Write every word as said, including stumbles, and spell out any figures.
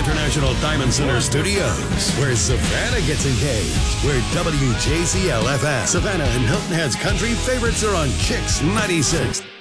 International Diamond Center Studios, where Savannah gets engaged, where W J C L F M, Savannah and Hilton Head's country favorites are on Kicks ninety-six.